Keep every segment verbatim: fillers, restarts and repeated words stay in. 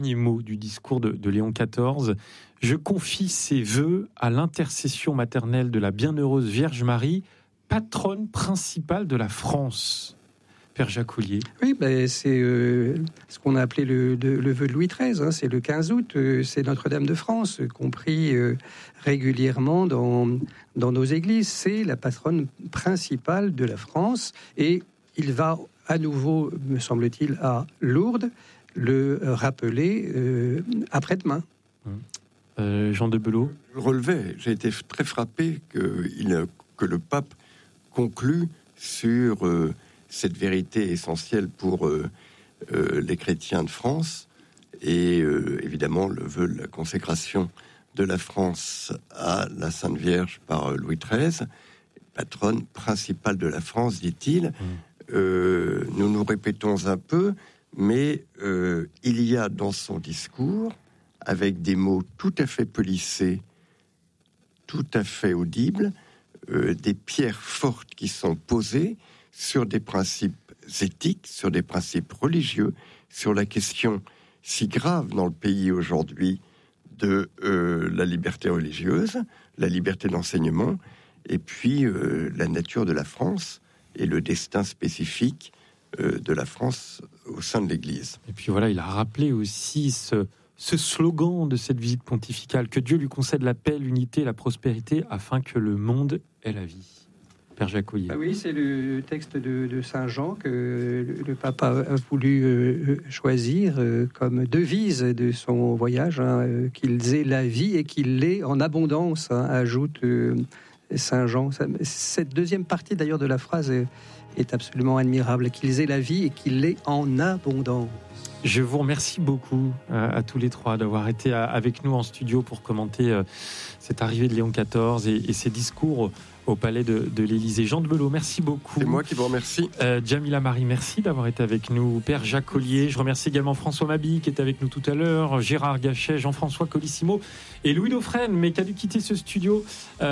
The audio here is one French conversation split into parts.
Dernier mot du discours de, de Léon quatorze. Je confie ces vœux à l'intercession maternelle de la bienheureuse Vierge Marie, patronne principale de la France. Père Jacques Ollier. Oui, ben c'est euh, ce qu'on a appelé le, de, le vœu de Louis treize. Hein, c'est le quinze août. Euh, c'est Notre-Dame de France, compris euh, régulièrement dans, dans nos églises. C'est la patronne principale de la France. Et il va à nouveau, me semble-t-il, à Lourdes, le rappeler euh, après-demain. Euh, Jean de Belot. Je le relevais, j'ai été très frappé que, il, que le pape conclut sur euh, cette vérité essentielle pour euh, euh, les chrétiens de France et euh, évidemment le vœu de la consécration de la France à la Sainte Vierge par Louis treize, patronne principale de la France, dit-il. Mmh. Euh, nous nous répétons un peu, mais euh, il y a dans son discours, avec des mots tout à fait polissés, tout à fait audibles, euh, des pierres fortes qui sont posées sur des principes éthiques, sur des principes religieux, sur la question si grave dans le pays aujourd'hui de euh, la liberté religieuse, la liberté d'enseignement, et puis euh, la nature de la France et le destin spécifique euh, de la France au sein de l'Église. Et puis voilà, il a rappelé aussi ce, ce slogan de cette visite pontificale, que Dieu lui concède la paix, l'unité, la prospérité, afin que le monde ait la vie. Père Jacques Ollier. Ah oui, c'est le texte de, de Saint Jean que le, le pape a, a voulu euh, choisir euh, comme devise de son voyage, hein, euh, qu'ils aient la vie et qu'ils l'aient en abondance, hein, ajoute euh, Saint Jean. Ça, cette deuxième partie d'ailleurs de la phrase est, est absolument admirable, qu'ils aient la vie et qu'ils l'aient en abondance. Je vous remercie beaucoup euh, à tous les trois d'avoir été à, avec nous en studio pour commenter euh, cette arrivée de Léon quatorze et, et ses discours au, au palais de, de l'Élysée. Jean de Belot, merci beaucoup. C'est moi qui vous remercie. Euh, Djamila Marie, merci d'avoir été avec nous. Père Jacques Ollier, je remercie également François Mabille qui était avec nous tout à l'heure, Gérard Gachet, Jean-François Colissimo et Louis Dauphren, mais qui a dû quitter ce studio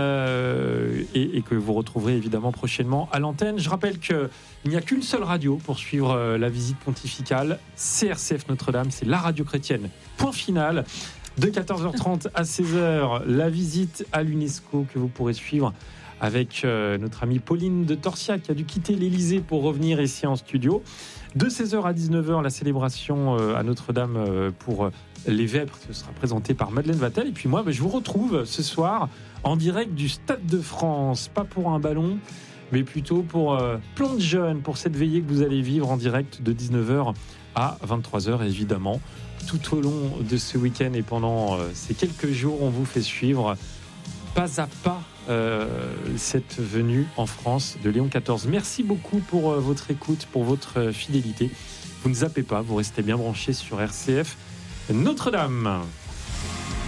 euh, et, et que vous retrouverez évidemment prochainement à l'antenne. Je rappelle qu'il n'y a qu'une seule radio pour suivre euh, la visite pontificale, C R C F Notre-Dame, c'est la radio chrétienne. Point final. De quatorze heures trente à seize heures, la visite à l'UNESCO que vous pourrez suivre avec euh, notre amie Pauline de Torsia qui a dû quitter l'Élysée pour revenir ici en studio. De seize heures à dix-neuf heures, la célébration euh, à Notre-Dame euh, pour euh, les Vêpres, ce sera présenté par Madeleine Vatel. Et puis moi, bah, je vous retrouve ce soir en direct du Stade de France, pas pour un ballon, mais plutôt pour euh, Plonge de Jeunes, pour cette veillée que vous allez vivre en direct de dix-neuf heures à vingt-trois heures, évidemment. Tout au long de ce week-end et pendant euh, ces quelques jours, on vous fait suivre pas à pas euh, cette venue en France de Léon quatorze. Merci beaucoup pour euh, votre écoute, pour votre euh, fidélité. Vous ne zappez pas, vous restez bien branchés sur R C F Notre-Dame.